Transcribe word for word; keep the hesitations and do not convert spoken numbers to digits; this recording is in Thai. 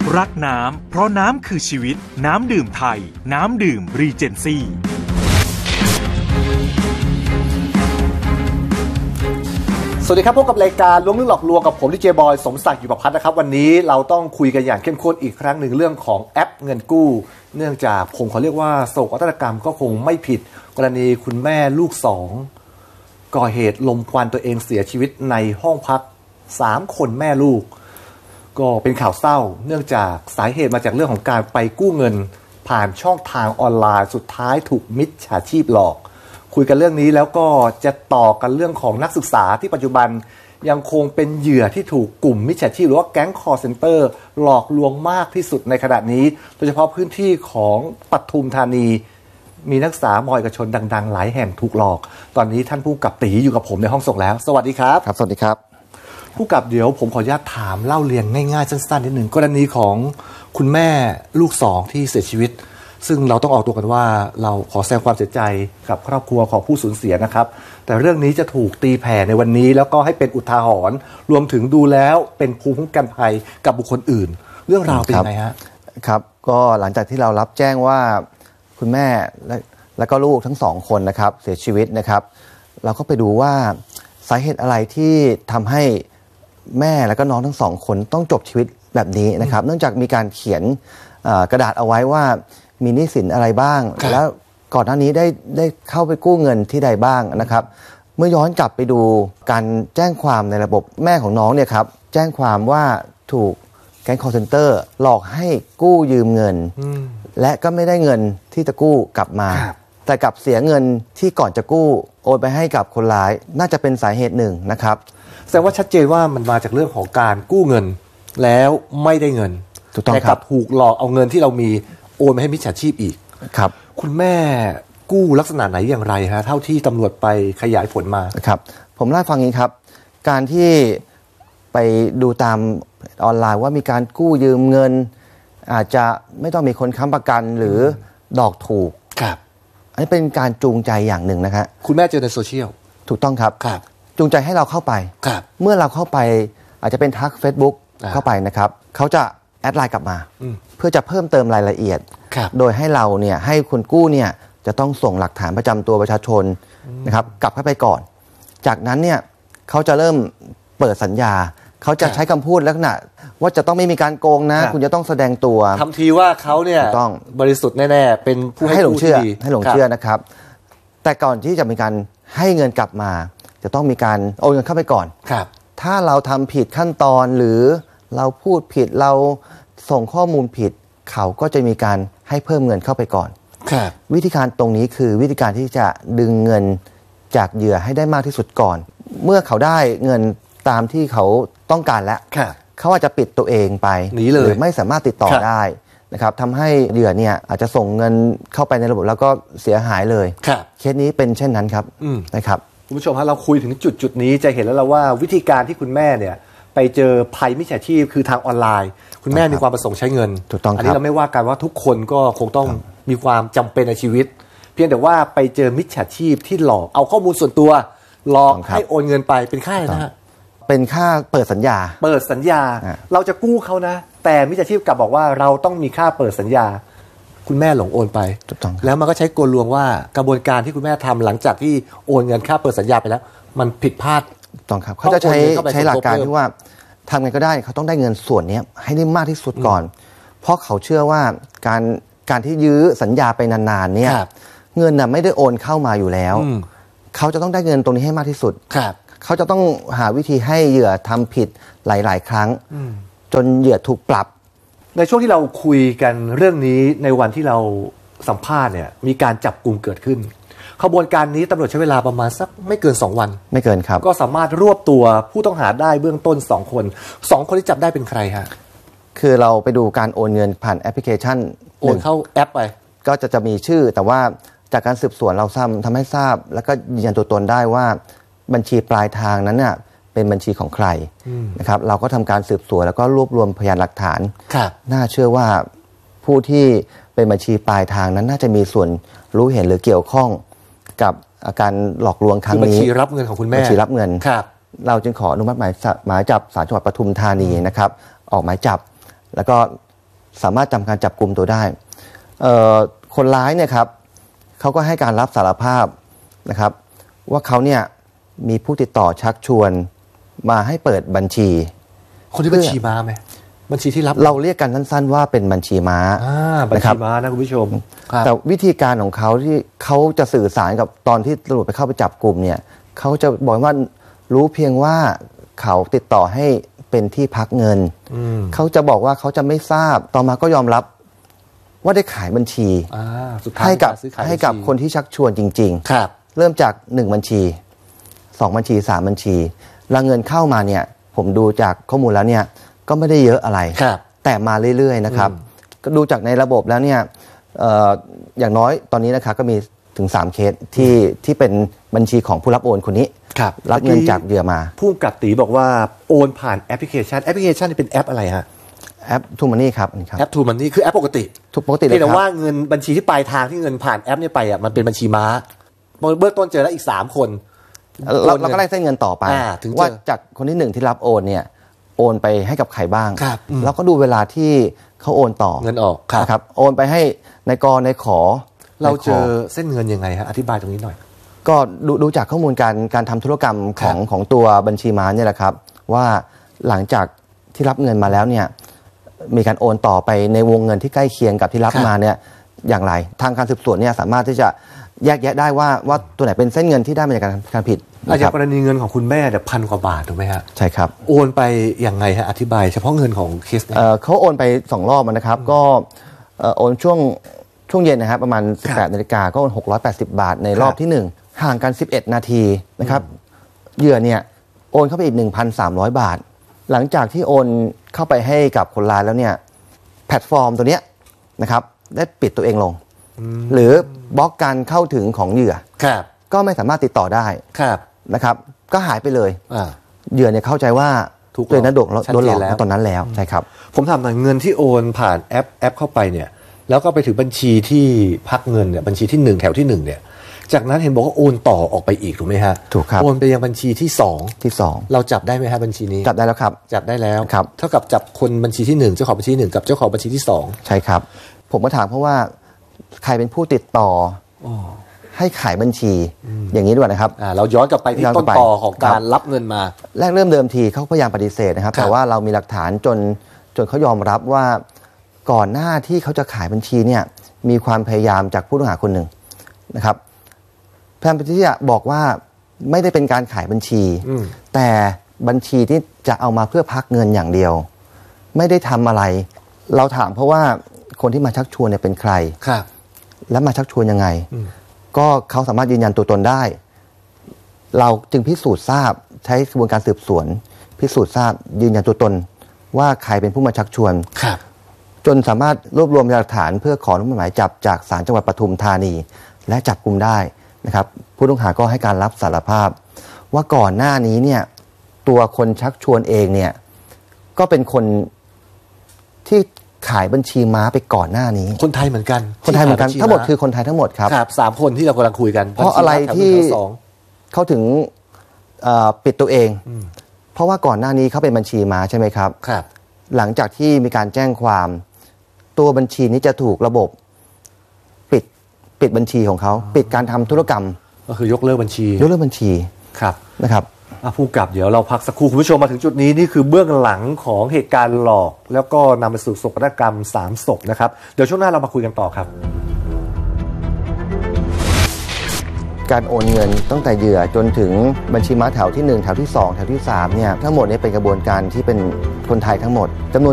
รักน้ำเพราะน้ำคือชีวิตน้ำดื่มไทยน้ำดื่มรีเจนซี่สวัสดีครับพบกับรายการล้วงลึกหลอกลวงกับผมดีเจบอยสมศักดิ์อยู่ประพัฒน์นะครับวันนี้เราต้องคุยกันอย่างเข้มข้นอีกครั้งหนึ่งเรื่องของแอปเงินกู้เนื่องจากผมขอเรียกว่าโศกนาฏกรรมก็คงไม่ผิดกรณีคุณแม่ลูกสองก่อเหตุลมควันตัวเองเสียชีวิตในห้องพักสามคนแม่ลูกก็เป็นข่าวเศร้าเนื่องจากสาเหตุมาจากเรื่องของการไปกู้เงินผ่านช่องทางออนไลน์สุดท้ายถูกมิจฉาชีพหลอกคุยกันเรื่องนี้แล้วก็จะต่อกันเรื่องของนักศึกษาที่ปัจจุบันยังคงเป็นเหยื่อที่ถูกกลุ่มมิจฉาชีพหรือว่าแก๊งคอลเซ็นเตอร์หลอกลวงมากที่สุดในขณะนี้โดยเฉพาะพื้นที่ของปทุมธานีมีนักศึกษามอเอกชนดังๆหลายแห่งถูกหลอกตอนนี้ท่านผู้กำกับตีอยู่กับผมในห้องส่งแล้วสวัสดีครับครับสวัสดีครับผู้กำกับเดี๋ยวผมขออนุญาตถามเล่าเรียงง่ายๆสั้นๆนิดหนึ่งกรณีของคุณแม่ลูกสองที่เสียชีวิตซึ่งเราต้องออกตัวกันว่าเราขอแสดงความเสียใจกับครอบครัวของผู้สูญเสียนะครับแต่เรื่องนี้จะถูกตีแผ่ในวันนี้แล้วก็ให้เป็นอุทาหรณ์รวมถึงดูแล้วเป็นภูมิคุ้มกันภัยกับบุคคลอื่นเรื่องราวเป็นยังไงฮะครับก็หลังจากที่เรารับแจ้งว่าคุณแม่และและก็ลูกทั้งสองคนนะครับเสียชีวิตนะครับเราก็ไปดูว่าสาเหตุอะไรที่ทำให้แม่และก็น้องทั้งสองคนต้องจบชีวิตแบบนี้นะครับเนื่องจากมีการเขียนกระดาษเอาไว้ว่ามีหนี้สินอะไรบ้างแล้วก่อนหน้านี้ได้ได้เข้าไปกู้เงินที่ใดบ้างนะครับเมื่อย้อนกลับไปดูการแจ้งความในระบบแม่ของน้องเนี่ยครับแจ้งความว่าถูกแก๊งคอลเซ็นเตอร์หลอกให้กู้ยืมเงินและก็ไม่ได้เงินที่จะกู้กลับมาแต่กลับเสียเงินที่ก่อนจะกู้โอนไปให้กับคนร้ายน่าจะเป็นสาเหตุหนึ่งนะครับแสดงว่าชัดเจนว่ามันมาจากเรื่องของการกู้เงินแล้วไม่ได้เงินถูกต้องครับถูกหลอกเอาเงินที่เรามีโอนไปให้มิจฉาชีพอีกครับคุณแม่กู้ลักษณะไหนอย่างไรฮะเท่าที่ตำรวจไปขยายผลมาครับผมเล่าให้ฟังนี้ครับการที่ไปดูตามออนไลน์ว่ามีการกู้ยืมเงินอาจจะไม่ต้องมีคนค้ำประกันหรือดอกถูกครับอันนี้เป็นการจูงใจอย่างหนึ่งนะครับคุณแม่เจอในโซเชียลถูกต้องครับครับจูงใจให้เราเข้าไปครับเมื่อเราเข้าไปอาจจะเป็นทัก Facebook เข้าไปนะครับเขาจะแอดไลน์กลับมาเพื่อจะเพิ่มเติมรายละเอียดโดยให้เราเนี่ยให้คนกู้เนี่ยจะต้องส่งหลักฐานประจำตัวประชาชนนะครับกลับเข้าไปก่อนจากนั้นเนี่ยเขาจะเริ่มเปิดสัญญาเขาจะใช้คำพูดลักษณะว่าจะต้องไม่มีการโกงนะคุณจะต้องแสดงตัวทำทีว่าเขาเนี่ยต้องบริสุทธิ์แน่ๆเป็นผู้ให้หลงเชื่อให้หลงเชื่อนะครับแต่ก่อนที่จะมีการให้เงินกลับมาจะต้องมีการโอนเงินเข้าไปก่อนครับถ้าเราทำผิดขั้นตอนหรือเราพูดผิดเราส่งข้อมูลผิดเขาก็จะมีการให้เพิ่มเงินเข้าไปก่อนครับวิธีการตรงนี้คือวิธีการที่จะดึงเงินจากเหยื่อให้ได้มากที่สุดก่อนเมื่อเขาได้เงินตามที่เขาต้องการแล้วเขาอาจจะปิดตัวเองไปหรือไม่สามารถติดต่อได้นะครับทำให้เหยื่อเนี่ยอาจจะส่งเงินเข้าไปในระบบแล้วก็เสียหายเลยเคสนี้เป็นเช่นนั้นครับนะครับคุณผู้ชมฮะเราคุยถึงจุดจุดนี้จะเห็นแล้วเราว่าวิธีการที่คุณแม่เนี่ยไปเจอภัยมิจฉาชีพคือทางออนไลน์คุณแม่มีความประสงค์ใช้เงินถูกต้องครับอันนี้เราไม่ว่ากันว่าทุกคนก็คงต้องมีความจำเป็นในชีวิตเพียงแต่ว่าไปเจอมิจฉาชีพที่หลอกเอาข้อมูลส่วนตัวหลอกให้โอนเงินไปเป็นค่าอะไรนะฮะเป็นค่าเปิดสัญญาเปิดสัญญาเราจะกู้เขานะแต่มิจฉาชีพกลับบอกว่าเราต้องมีค่าเปิดสัญญาคุณแม่หลงโอนไปแล้วมันก็ใช้กลลวงว่ากระบวนการที่คุณแม่ทำหลังจากที่โอนเงินค่าเปิดสัญญาไปแล้วมันผิดพลาดต้องครับเขาจะใช้ใช้หลักการที่ว่าทำไงก็ได้เขาต้องได้เงินส่วนนี้ให้ได้มากที่สุดก่อนเพราะเขาเชื่อว่าการการที่ยื้อสัญญาไปนานๆเนี่ยเงินน่ะไม่ได้โอนเข้ามาอยู่แล้วเขาจะต้องได้เงินตรงนี้ให้มากที่สุดเขาจะต้องหาวิธีให้เหยื่อทำผิดหลายๆครั้งจนเหยื่อถูกปรับในช่วงที่เราคุยกันเรื่องนี้ในวันที่เราสัมภาษณ์เนี่ยมีการจับกลุ่มเกิดขึ้นขบวนการนี้ตำรวจใช้เวลาประมาณสักไม่เกินสองวันไม่เกินครับก็สามารถรวบตัวผู้ต้องหาได้เบื้องต้นสองคนสองคนที่จับได้เป็นใครฮะคือเราไปดูการโอนเงินผ่านแอปพลิเคชันโอนเข้าแอปไปก็จะจะมีชื่อแต่ว่าจากการสืบสวนเราทำทำให้ทราบแล้วก็ยืนยันตัวตนได้ว่าบัญชีปลายทางนั้นเนี่ยเป็นบัญชีของใครนะครับเราก็ทำการสืบสวนแล้วก็รวบรวมพยานหลักฐานน่าเชื่อว่าผู้ที่เป็นบัญชีปลายทางนั้นน่าจะมีส่วนรู้เห็นหรือเกี่ยวข้องกับอาการหลอกลวงครั้งนี้บัญชีรับเงินของคุณแม่บัญชีรับเงินเราจึงขออนุมัติหมายหมายจับศาลจังหวัดปทุมธานีนะครับออกหมายจับแล้วก็สามารถจำการจับกลุ่มตัวได้คนร้ายเนี่ยครับเขาก็ให้การรับสารภาพนะครับว่าเขาเนี่ยมีผู้ติดต่อชักชวนมาให้เปิดบัญชีคนที่บัญชีม้าไหมบัญชีที่รับเราเรียกกันสั้นๆว่าเป็นบัญชีม้าบัญชีม้านะคุณผู้ชมแต่วิธีการของเขาที่เขาจะสื่อสารกับตอนที่ตำรวจไปเข้าไปจับกลุ่มเนี่ยเขาจะบอกว่ารู้เพียงว่าเขาติดต่อให้เป็นที่พักเงินเขาจะบอกว่าเขาจะไม่ทราบต่อมาก็ยอมรับว่าได้ขายบัญชีให้กับให้กับคนที่ชักชวนจริงๆครับเริ่มจากหนึ่งบัญชีสองบัญชีสามบัญชีแล้วเงินเข้ามาเนี่ยผมดูจากข้อมูลแล้วเนี่ยก็ไม่ได้เยอะอะไรแต่มาเรื่อยๆนะครับก็ดูจากในระบบแล้วเนี่ย อ, อย่างน้อยตอนนี้นะครับก็มีถึงสามเคสที่ที่เป็นบัญชีของผู้รับโอนคนนี้รรับเงินจากเหยื่อมาผู้กับตีบอกว่าโอนผ่านแอปพลิเคชันแอปพลิเคชันนี่เป็นแอปอะไรฮะแอป ทู มันนี่ ครับแอป ทู มันนี่คือแอปปกติทุกปกติเลยครับแต่ว่าเงินบัญชีที่ปลายทางที่เงินผ่านแอปนี้ไปอ่ะมันเป็นบัญชีม้าเบื้องต้นเจอแล้วอีกสามคนเราก็ไล่เส้นเงินต่อไปว่าจากคนที่หนึ่งที่รับโอนเนี่ยโอนไปให้กับใครบ้างแล้วก็ดูเวลาที่เขาโอนต่อเงินออกนะครับโอนไปให้นายกนายขอเราเจอเส้นเงินยังไงฮะอธิบายตรงนี้หน่อยก็ดูดูจากข้อมูลการการทำธุรกรรมของของตัวบัญชีม้าเนี่ยแหละครับว่าหลังจากที่รับเงินมาแล้วเนี่ยมีการโอนต่อไปในวงเงินที่ใกล้เคียงกับที่รับมาเนี่ยอย่างไรทางการสืบสวนเนี่ยสามารถที่จะแยกแยะได้ว่าว่าตัวไหนเป็นเส้นเงินที่ได้มาจากการการผิดอย่างกรณีเงินของคุณแม่เนี่ยพันกว่าบาทถูกไหมฮะใช่ครับโอนไปยังไงฮะอธิบายเฉพาะเงินของเคสนี้เขาโอนไปสองรอบนะครับก็โอนช่วงช่วงเย็นนะครับประมาณสิบแปดนาฬิกาก็โอนหกร้อยแปดสิบบาทในรอบที่หนึ่งห่างกันสิบเอ็ดนาทีนะครับเหยื่อเนี่ยโอนเข้าไปอีก หนึ่งพันสามร้อย บาทหลังจากที่โอนเข้าไปให้กับคนร้ายแล้วเนี่ยแพลตฟอร์มตัวเนี้ยนะครับได้ปิดตัวเองลงหรือบล็อกการเข้าถึงของเหยื่อก็ไม่สามารถติดต่อได้นะครับก็หายไปเลยเหยื่อเนี่ยเข้าใจว่าตัวนั้นโดนโดนหลอกตอนนั้นแล้วใช่ครับผมถามหน่อยเงินที่โอนผ่านแอปแอปเข้าไปเนี่ยแล้วก็ไปถึงบัญชีที่พักเงินเนี่ยบัญชีที่หนึ่งแถวที่หนึ่งเนี่ยจากนั้นเห็นบอกว่าโอนต่อออกไปอีกถูกไหมฮะถูกครับโอนไปยังบัญชีที่สองที่สองเราจับได้ไหมฮะบัญชีนี้จับได้แล้วครับจับได้แล้วครับเท่ากับจับคนบัญชีที่หนึ่งเจ้าของบัญชีหนึ่งกับเจ้าของบัญชีที่สองใช่ครับผมก็ถามเพราะว่าใครเป็นผู้ติดต่อให้ขายบัญชีอย่างนี้ด้วยนะครับเราย้อนกลับไปที่ต้นตอของการรับเงินมาแรกเริ่มเดิมทีเขาพยายามปฏิเสธนะครับแต่ว่าเรามีหลักฐานจนจนเขายอมรับว่าก่อนหน้าที่เขาจะขายบัญชีเนี่ยมีความพยายามจากผู้ต้องหาคนหนึ่งนะครับพยายามที่จะบอกว่าไม่ได้เป็นการขายบัญชีแต่บัญชีที่จะเอามาเพื่อพักเงินอย่างเดียวไม่ได้ทำอะไรเราถามเพราะว่าคนที่มาชักชวนเนี่ยเป็นใครและมาชักชวนยังไงก็เขาสามารถยืนยันตัวตนได้เราจึงพิสูจน์ทราบใช้กระบวนการสืบสวนพิสูจน์ทราบยืนยันตัวตนว่าใครเป็นผู้มาชักชวนจนสามารถรวบรวมหลักฐานเพื่อขออนุมัติหมายจับจากศาลจังหวัดปทุมธานีและจับกุมได้นะครับผู้ต้องหาก็ให้การรับสารภาพว่าก่อนหน้านี้เนี่ยตัวคนชักชวนเองเนี่ยก็เป็นคนที่ขายบัญชีม้าไปก่อนหน้านี้คนไทยเหมือนกันคนไทยเหมือนกันทั้งหมดคือคนไทยทั้งหมดครับครับสามคนที่เรากำลังคุยกันเพราะอะไรที่เขาถึงปิดตัวเองเพราะว่าก่อนหน้านี้เขาเป็นบัญชีม้าใช่ไหมครับครับหลังจากที่มีการแจ้งความตัวบัญชีนี้จะถูกระบบปิดปิดบัญชีของเขาปิดการทำธุรกรรมก็คือยกเลิกบัญชียกเลิกบัญชีครับนะครับผู้กับเดี๋ยวเราพักสักครู่คุณผู้ชมมาถึงจุดนี้นี่คือเบื้องหลังของเหตุการณ์หลอกแล้วก็นำไปสู่โศกนาฏกรรมสามศพนะครับเดี๋ยวช่วงหน้าเรามาคุยกันต่อครับการโอนเงินตั้งแต่เหยื่อจนถึงบัญชีม้าแถวที่หนึ่งแถวที่สองแถวที่สามเนี่ยทั้งหมดนี้เป็นกระบวนการที่เป็นคนไทยทั้งหมดจำนวน